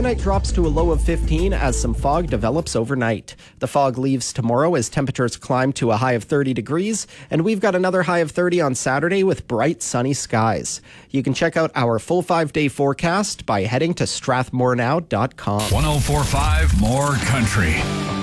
Overnight drops to a low of 15 as some fog develops overnight. The fog leaves tomorrow as temperatures climb to a high of 30 degrees, and we've got another high of 30 on Saturday with bright sunny skies. You can check out our full 5-day forecast by heading to strathmorenow.com. 104.5 More Country.